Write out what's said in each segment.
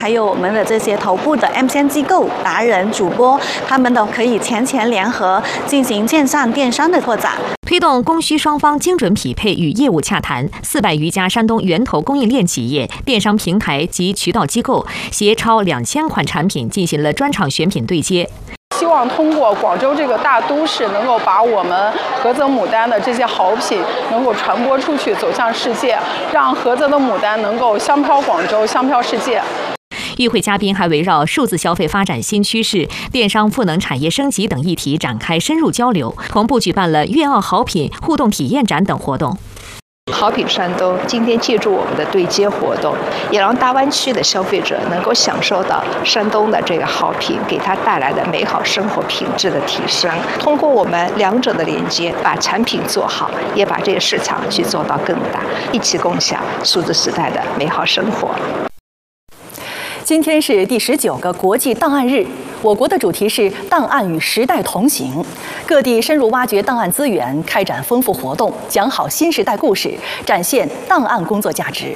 还有我们的这些头部的 MCN 机构、达人、主播，他们都可以前联合进行线上电商的拓展， 推动供需双方精准匹配与业务洽谈。400余家山东源头供应链企业、电商平台及渠道机构携超2000款产品进行了专场选品对接。 希望通过广州这个大都市，能够把我们菏泽牡丹的这些好品能够传播出去，走向世界，让菏泽的牡丹能够香飘广州，香飘世界。 与会嘉宾还围绕数字消费发展新趋势、电商赋能产业升级等议题展开深入交流，同步举办了粤澳好品互动体验展等活动。 好品山东今天借助我们的对接活动，也让大湾区的消费者能够享受到山东的这个好品给他带来的美好生活品质的提升。通过我们两者的连接，把产品做好，也把这个市场去做到更大，一起共享数字时代的美好生活。 今天是第19个国际档案日，我国的主题是档案与时代同行。各地深入挖掘档案资源，开展丰富活动，讲好新时代故事，展现档案工作价值。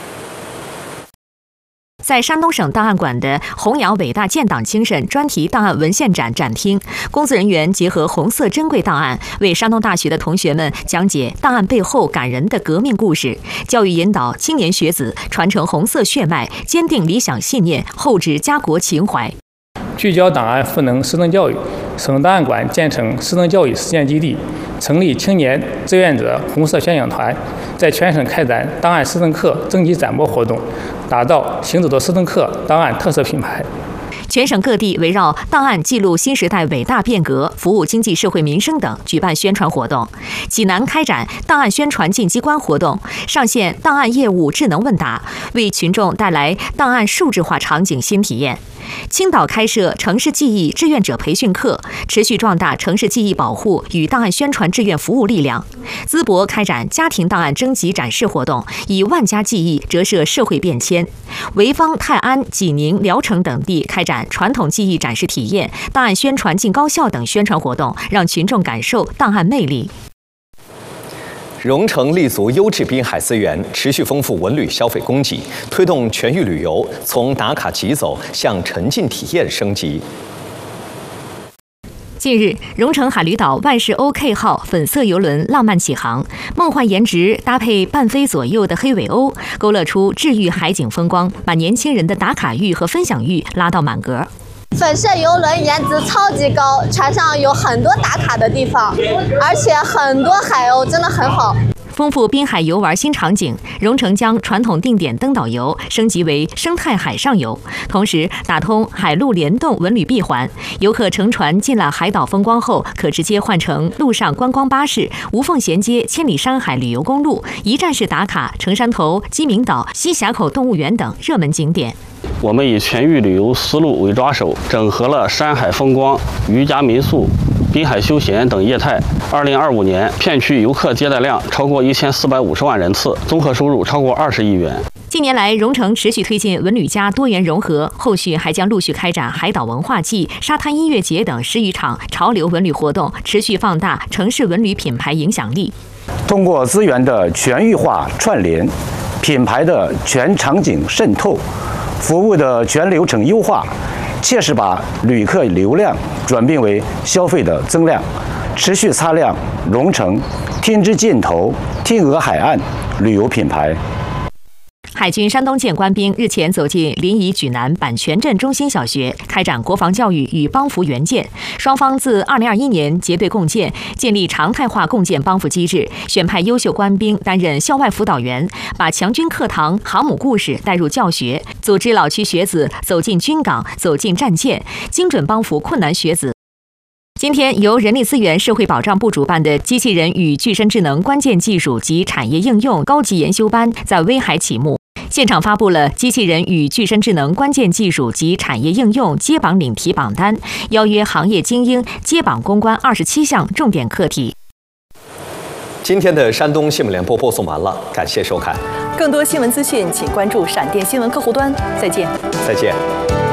在山东省档案馆的“弘扬伟大建党精神”专题档案文献展展厅，工作人员结合红色珍贵档案，为山东大学的同学们讲解档案背后感人的革命故事，教育引导青年学子传承红色血脉，坚定理想信念，厚植家国情怀。 聚焦档案赋能师生教育，省档案馆建成师生教育实践基地，成立青年志愿者红色宣讲团，在全省开展档案师生课征集展播活动，打造行走的师生课档案特色品牌。 全省各地围绕档案记录新时代伟大变革、服务经济社会民生等举办宣传活动。济南开展档案宣传进机关活动，上线档案业务智能问答，为群众带来档案数字化场景新体验。青岛开设城市记忆志愿者培训课，持续壮大城市记忆保护与档案宣传志愿服务力量。淄博开展家庭档案征集展示活动，以万家记忆折射社会变迁。潍坊、泰安、济宁、聊城等地开展传统技艺展示体验、档案宣传进高校等宣传活动，让群众感受档案魅力。 蓉城立足优质滨海资源，持续丰富文旅消费供给，推动全域旅游从打卡疾走向沉浸体验升级。 近日，蓉城海旅岛万事 OK 号粉色游轮浪漫起航，梦幻颜值搭配半飞左右的黑尾鸥，勾勒出治愈海景风光，把年轻人的打卡欲和分享欲拉到满格。 粉色游轮颜值超级高，船上有很多打卡的地方，而且很多海鸥真的很好。 丰富滨海游玩新场景，蓉城将传统定点登岛游升级为生态海上游，同时打通海陆联动文旅闭环。游客乘船尽览海岛风光后，可直接换乘陆上观光巴士，无缝衔接千里山海旅游公路，一站式打卡城山头、鸡鸣岛、西峡口动物园等热门景点。 我们以全域旅游思路为抓手，整合了山海风光、渔家民宿、滨海休闲等业态。2025年片区游客接待量超过1450万人次，综合收入超过20亿元。 近年来，蓉城持续推进文旅加多元融合，后续还将陆续开展海岛文化季、沙滩音乐节等10余场潮流文旅活动，持续放大城市文旅品牌影响力。 通过资源的全域化串联，品牌的全场景渗透，服务的全流程优化，切实把旅客流量转变为消费的增量，持续擦亮蓉城天之尽头、天鹅海岸旅游品牌。 海军山东舰官兵日前走进临沂莒南板泉镇中心小学，开展国防教育与帮扶援建。双方自2021年结对共建，建立常态化共建帮扶机制，选派优秀官兵担任校外辅导员，把强军课堂、航母故事带入教学，组织老区学子走进军岗、走进战舰，精准帮扶困难学子。今天，由人力资源社会保障部主办的机器人与具身智能关键技术及产业应用高级研修班在威海启幕。现场发布了机器人与具身智能关键技术及产业应用接榜领题榜单，邀约行业精英接榜攻关27项重点课题。 今天的山东新闻联播播送完了，感谢收看。 更多新闻资讯，请关注闪电新闻客户端。再见。 再见。